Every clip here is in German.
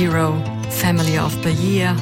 Hero, Family of the Year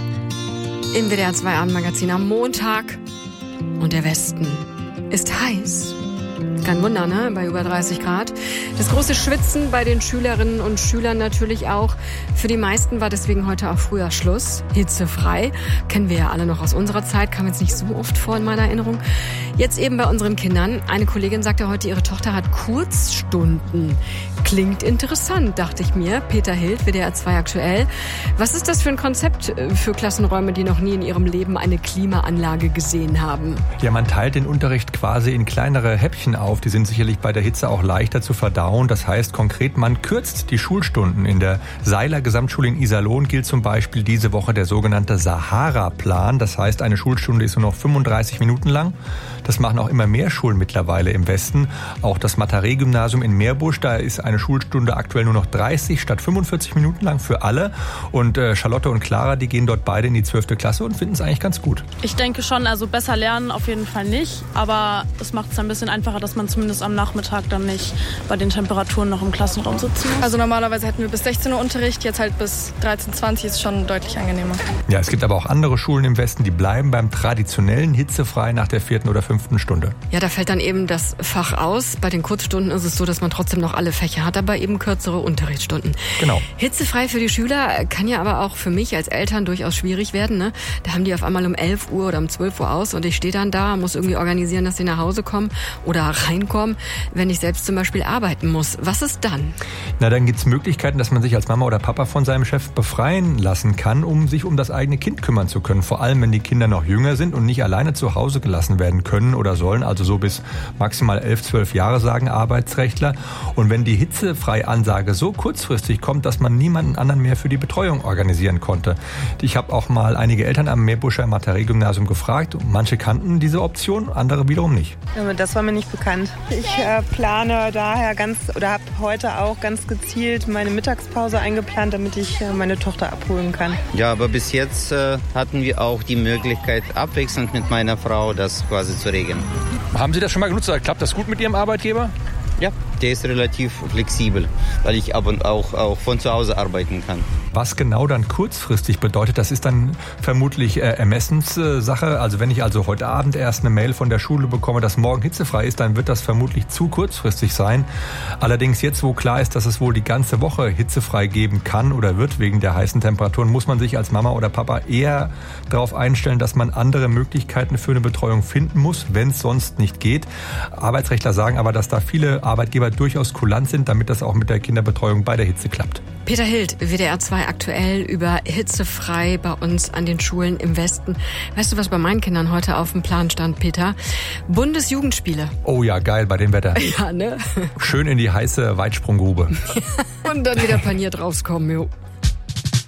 im WDR 2 Abendmagazin am Montag. Und der Westen ist heiß. Kein Wunder, ne? Bei über 30 Grad. Das große Schwitzen bei den Schülerinnen und Schülern natürlich auch. Für die meisten war deswegen heute auch früher Schluss. Hitzefrei. Kennen wir ja alle noch aus unserer Zeit. Kam jetzt nicht so oft vor in meiner Erinnerung. Jetzt eben bei unseren Kindern. Eine Kollegin sagte heute, ihre Tochter hat Kurzstunden. Klingt interessant, dachte ich mir. Peter Hild, WDR 2 aktuell. Was ist das für ein Konzept für Klassenräume, die noch nie in ihrem Leben eine Klimaanlage gesehen haben? Ja, man teilt den Unterricht quasi in kleinere Häppchen auf. Die sind sicherlich bei der Hitze auch leichter zu verdauen. Das heißt konkret, man kürzt die Schulstunden. In der Seiler Gesamtschule in Iserlohn gilt zum Beispiel diese Woche der sogenannte Sahara-Plan. Das heißt, eine Schulstunde ist nur noch 35 Minuten lang. Das machen auch immer mehr Schulen mittlerweile im Westen. Auch das Mataré-Gymnasium in Meerbusch, da ist eine Schulstunde aktuell nur noch 30 statt 45 Minuten lang für alle. Und Charlotte und Clara, die gehen dort beide in die 12. Klasse und finden es eigentlich ganz gut. Ich denke schon, also besser lernen auf jeden Fall nicht. Aber es macht es ein bisschen einfacher, dass man zumindest am Nachmittag dann nicht bei den Temperaturen noch im Klassenraum sitzen muss. Also normalerweise hätten wir bis 16 Uhr Unterricht, jetzt halt bis 13:20 ist schon deutlich angenehmer. Ja, es gibt aber auch andere Schulen im Westen, die bleiben beim traditionellen hitzefrei nach der 4. oder 5. Stunde. Ja, da fällt dann eben das Fach aus. Bei den Kurzstunden ist es so, dass man trotzdem noch alle Fächer hat, aber eben kürzere Unterrichtsstunden. Genau. Hitzefrei für die Schüler kann ja aber auch für mich als Eltern durchaus schwierig werden. Ne? Da haben die auf einmal um 11 Uhr oder um 12 Uhr aus und ich stehe dann da, muss irgendwie organisieren, dass sie nach Hause kommen oder reinkommen, wenn ich selbst zum Beispiel arbeiten muss. Was ist dann? Na, dann gibt es Möglichkeiten, dass man sich als Mama oder Papa von seinem Chef befreien lassen kann, um sich um das eigene Kind kümmern zu können. Vor allem, wenn die Kinder noch jünger sind und nicht alleine zu Hause gelassen werden können oder sollen, also so bis maximal 11, 12 Jahre, sagen Arbeitsrechtler. Und wenn die Hitzefrei-Ansage so kurzfristig kommt, dass man niemanden anderen mehr für die Betreuung organisieren konnte. Ich habe auch mal einige Eltern am Meerbuscher Mataré-Gymnasium gefragt. Manche kannten diese Option, andere wiederum nicht. Ja, das war mir nicht bekannt. Ich plane daher habe heute auch ganz gezielt meine Mittagspause eingeplant, damit ich meine Tochter abholen kann. Ja, aber bis jetzt hatten wir auch die Möglichkeit, abwechselnd mit meiner Frau das quasi zu regeln. Haben Sie das schon mal genutzt? Klappt das gut mit Ihrem Arbeitgeber? Ja, der ist relativ flexibel, weil ich ab und auch von zu Hause arbeiten kann. Was genau dann kurzfristig bedeutet, das ist dann vermutlich Ermessenssache. Also wenn ich also heute Abend erst eine Mail von der Schule bekomme, dass morgen hitzefrei ist, dann wird das vermutlich zu kurzfristig sein. Allerdings jetzt, wo klar ist, dass es wohl die ganze Woche hitzefrei geben kann oder wird wegen der heißen Temperaturen, muss man sich als Mama oder Papa eher darauf einstellen, dass man andere Möglichkeiten für eine Betreuung finden muss, wenn es sonst nicht geht. Arbeitsrechtler sagen aber, dass da viele Arbeitgeber durchaus kulant sind, damit das auch mit der Kinderbetreuung bei der Hitze klappt. Peter Hild, WDR 2 aktuell über hitzefrei bei uns an den Schulen im Westen. Weißt du, was bei meinen Kindern heute auf dem Plan stand, Peter? Bundesjugendspiele. Oh ja, geil bei dem Wetter. Ja, ne? Schön in die heiße Weitsprunggrube. Und dann wieder paniert rauskommen, jo.